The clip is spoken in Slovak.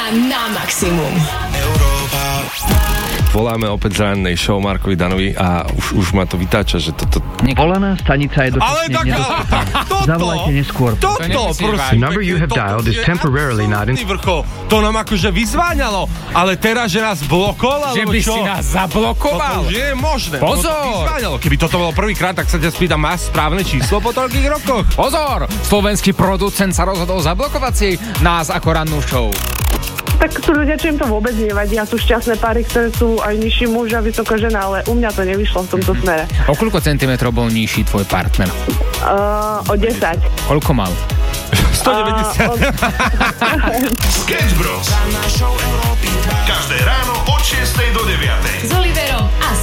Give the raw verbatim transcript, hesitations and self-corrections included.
na maximum. Voláme opäť z rannej show Markovi Danovi a už, už ma to vytáča, že toto... Volaná stanica je Ale dočasne tak, nedostupná. toto, Zavolajte neskôr. toto, prosím. The number you have dialed is temporarily not in... Vrchol. To nám akože vyzváňalo, ale teraz, že nás blokol, Že alebo by čo? si nás zablokoval. To už nie je možné. Pozor! To vyzváňalo. Keby toto bolo prvýkrát, tak sa ťa spýtam, máš správne číslo po toľkých rokoch? Pozor! Slovenský producent sa rozhodol zablokovať si nás ako rannú show. Tak sú ľudia, čo im to vôbec nevadí. A sú šťastné páry, ktoré sú aj nižší muž a vysoká žena, ale u mňa to nevyšlo v tomto smere. O koľko centimetrov bol nižší tvoj partner? Uh, o desať. Koľko mal? stodeväťdesiat. Uh, od... Sketch Bros. Každé ráno od šiestej do deviatej. S Oliverom a